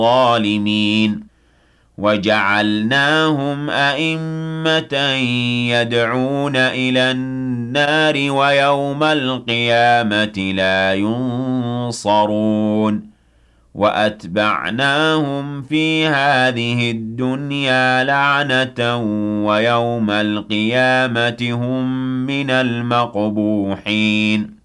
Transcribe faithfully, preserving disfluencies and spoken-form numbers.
الظالمين وجعلناهم أئمة يدعون إلى النار ويوم القيامة لا ينصرون وأتبعناهم في هذه الدنيا لعنة ويوم القيامة هم من المقبوحين